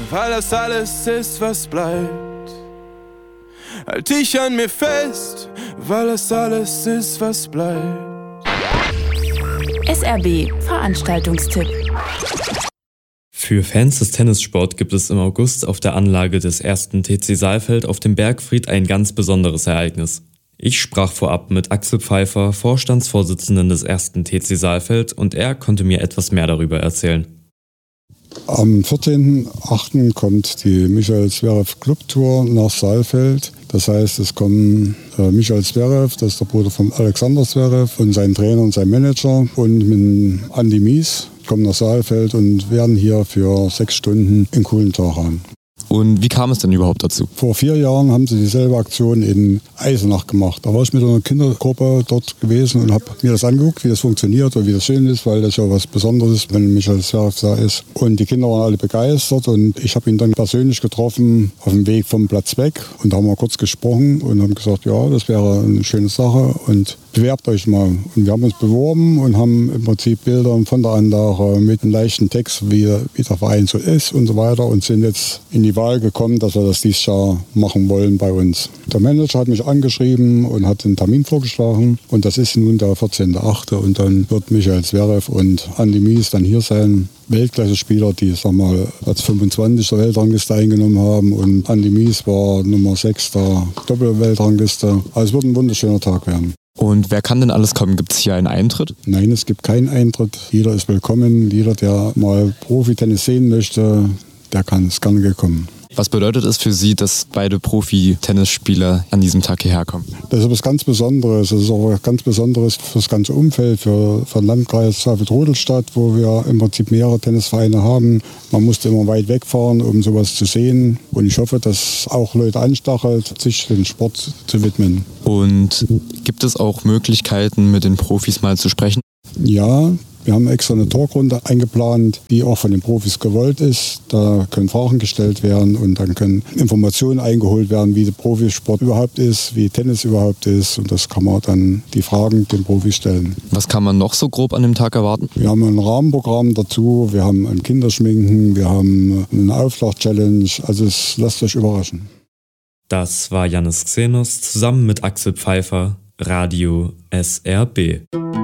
weil das alles ist, was bleibt. Halt dich an mir fest, weil das alles ist, was bleibt. SRB Veranstaltungstipp. Für Fans des Tennissports gibt es im August auf der Anlage des 1. TC Saalfeld auf dem Bergfried ein ganz besonderes Ereignis. Ich sprach vorab mit Axel Pfeiffer, Vorstandsvorsitzenden des 1. TC Saalfeld, und er konnte mir etwas mehr darüber erzählen. Am 14.08. kommt die Michael Zverev Club Tour nach Saalfeld. Das heißt, es kommen Michael Zverev, das ist der Bruder von Alexander Zverev, und sein Trainer und sein Manager, und mit Andi Mies kommen nach Saalfeld und werden hier für 6 Stunden einen coolen Tag haben. Und wie kam es denn überhaupt dazu? Vor 4 Jahren haben sie dieselbe Aktion in Eisenach gemacht. Da war ich mit einer Kindergruppe dort gewesen und habe mir das angeguckt, wie das funktioniert und wie das schön ist, weil das ja was Besonderes ist, wenn Michael Zverev da ist. Und die Kinder waren alle begeistert und ich habe ihn dann persönlich getroffen auf dem Weg vom Platz weg und da haben wir kurz gesprochen und haben gesagt, ja, das wäre eine schöne Sache und bewerbt euch mal. Und wir haben uns beworben und haben im Prinzip Bilder von der Anlage mit einem leichten Text, wie der Verein so ist und so weiter, und sind jetzt in die Wahl gekommen, dass wir das dieses Jahr machen wollen bei uns. Der Manager hat mich angeschrieben und hat einen Termin vorgeschlagen und das ist nun der 14.08. und dann wird Michael Zverev und Andi Mies dann hier sein. Weltklasse-Spieler, die, sag mal, Platz 25 der Weltrangliste eingenommen haben, und Andi Mies war Nummer 6 der Doppelweltrangliste. Also es wird ein wunderschöner Tag werden. Und wer kann denn alles kommen? Gibt es hier einen Eintritt? Nein, es gibt keinen Eintritt. Jeder ist willkommen. Jeder, der mal Profi-Tennis sehen möchte, der kann es gerne kommen. Was bedeutet es für Sie, dass beide Profi-Tennisspieler an diesem Tag hierher kommen? Das ist etwas ganz Besonderes. Das ist auch was ganz Besonderes für das ganze Umfeld, für den Landkreis Saalfeld-Rudolstadt, wo wir im Prinzip mehrere Tennisvereine haben. Man musste immer weit wegfahren, um sowas zu sehen. Und ich hoffe, dass auch Leute anstachelt, sich dem Sport zu widmen. Und gibt es auch Möglichkeiten, mit den Profis mal zu sprechen? Ja. Wir haben extra eine Talkrunde eingeplant, die auch von den Profis gewollt ist. Da können Fragen gestellt werden und dann können Informationen eingeholt werden, wie der Profisport überhaupt ist, wie Tennis überhaupt ist. Und das kann man dann die Fragen den Profis stellen. Was kann man noch so grob an dem Tag erwarten? Wir haben ein Rahmenprogramm dazu, wir haben ein Kinderschminken, wir haben eine Auflach-Challenge. Also lasst euch überraschen. Das war Jannis Xenos zusammen mit Axel Pfeiffer, Radio SRB.